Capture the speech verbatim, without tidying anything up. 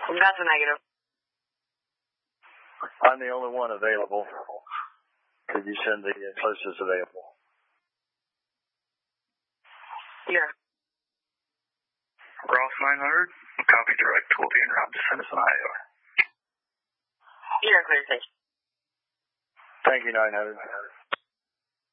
That's a negative. I'm the only one available. Could you send the closest available? Yeah. Ross nine hundred, copy direct, will be en route to Citizen, Iowa. Yeah, clear, thank you. Thank you, nine hundred.